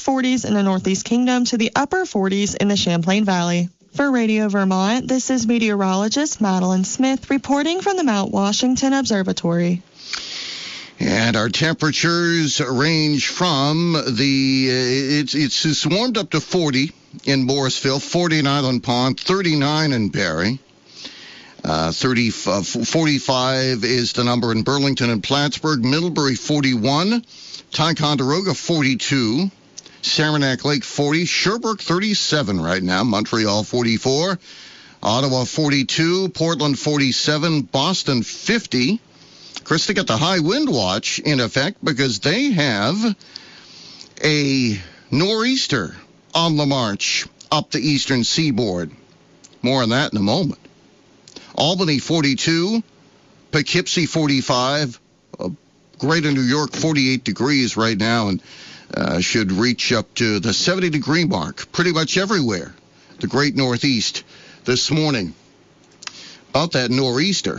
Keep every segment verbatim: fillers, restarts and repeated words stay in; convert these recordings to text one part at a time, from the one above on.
forties in the Northeast Kingdom to the upper forties in the Champlain Valley. For Radio Vermont, this is meteorologist Madeline Smith reporting from the Mount Washington Observatory. And our temperatures range from the, uh, it's, it's, it's warmed up to forty in Morrisville, forty in Island Pond, thirty-nine in Barrie. Uh, thirty, uh, forty-five is the number in Burlington and Plattsburgh, Middlebury forty-one, Ticonderoga forty-two, Saranac Lake forty, Sherbrooke thirty-seven right now, Montreal forty-four, Ottawa forty-two, Portland forty-seven, Boston fifty. Chris, they got the high wind watch in effect because they have a nor'easter on the march up the eastern seaboard. More on that in a moment. Albany forty-two, Poughkeepsie forty-five, uh, Greater New York forty-eight degrees right now, and uh, should reach up to the seventy degree mark pretty much everywhere. The great Northeast this morning. About that nor'easter,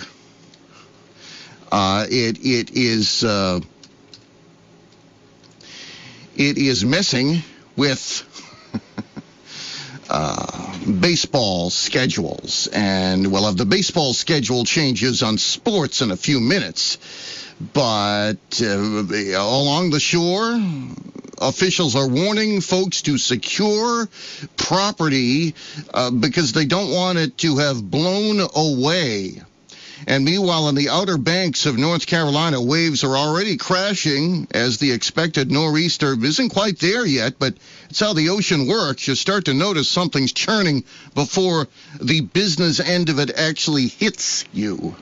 uh, it it is uh, it is messing with Uh, baseball schedules, and we'll have the baseball schedule changes on sports in a few minutes. But uh, along the shore, officials are warning folks to secure property uh, because they don't want it to have blown away. And meanwhile, on the outer banks of North Carolina, waves are already crashing as the expected nor'easter isn't quite there yet, but it's how the ocean works. You start to notice something's churning before the business end of it actually hits you.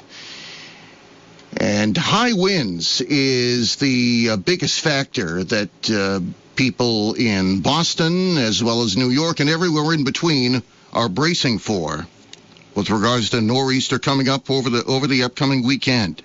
And high winds is the uh, biggest factor that uh, people in Boston, as well as New York and everywhere in between, are bracing for, with regards to nor'easter coming up over the over the upcoming weekend.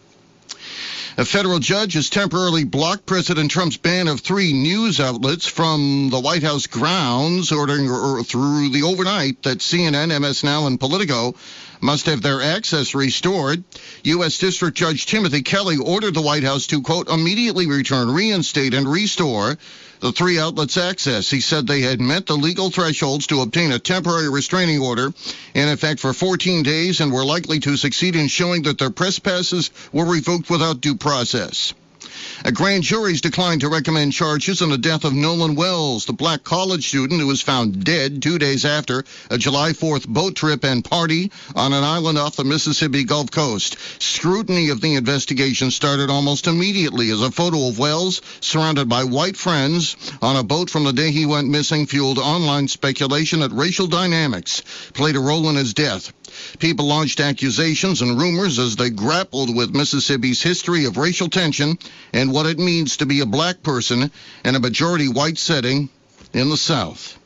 A federal judge has temporarily blocked President Trump's ban of three news outlets from the White House grounds, ordering or, or through the overnight that C N N, M S N L, and Politico must have their access restored. U S. District Judge Timothy Kelly ordered the White House to, quote, immediately return, reinstate, and restore the three outlets' access. He said they had met the legal thresholds to obtain a temporary restraining order in effect for fourteen days and were likely to succeed in showing that their press passes were revoked without due process. A grand jury's declined to recommend charges in the death of Nolan Wells, the black college student who was found dead two days after a July fourth boat trip and party on an island off the Mississippi Gulf Coast. Scrutiny of the investigation started almost immediately as a photo of Wells surrounded by white friends on a boat from the day he went missing fueled online speculation that racial dynamics played a role in his death. People launched accusations and rumors as they grappled with Mississippi's history of racial tension and what it means to be a black person in a majority white setting in the South.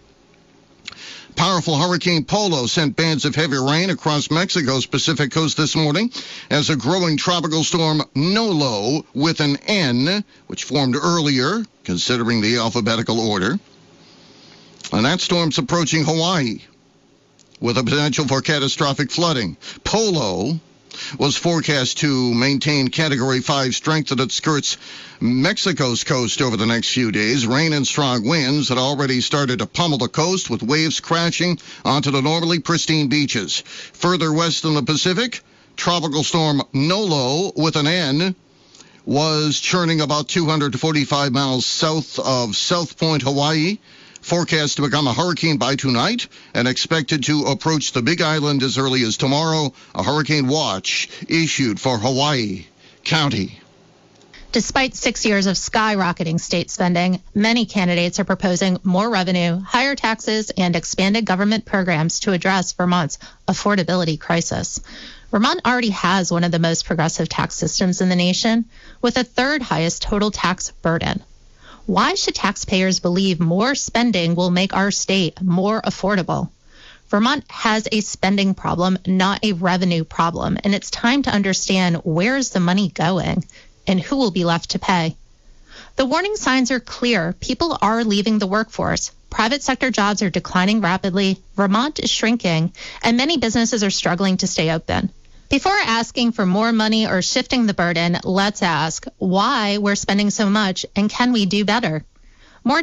Powerful Hurricane Polo sent bands of heavy rain across Mexico's Pacific coast this morning as a growing tropical storm Nolo with an N, which formed earlier, considering the alphabetical order. And that storm's approaching Hawaii with a potential for catastrophic flooding. Polo was forecast to maintain Category five strength as it skirts Mexico's coast over the next few days. Rain and strong winds had already started to pummel the coast, with waves crashing onto the normally pristine beaches. Further west in the Pacific, tropical storm Nolo with an N was churning about two hundred forty-five miles south of South Point, Hawaii. Forecast to become a hurricane by tonight and expected to approach the Big Island as early as tomorrow. A hurricane watch issued for Hawaii County. Despite six years of skyrocketing state spending, many candidates are proposing more revenue, higher taxes, and expanded government programs to address Vermont's affordability crisis. Vermont already has one of the most progressive tax systems in the nation, with the third highest total tax burden. Why should taxpayers believe more spending will make our state more affordable? Vermont has a spending problem, not a revenue problem, and it's time to understand where is the money going and who will be left to pay. The warning signs are clear. People are leaving the workforce. Private sector jobs are declining rapidly. Vermont is shrinking, and many businesses are struggling to stay open. Before asking for more money or shifting the burden, let's ask why we're spending so much and can we do better?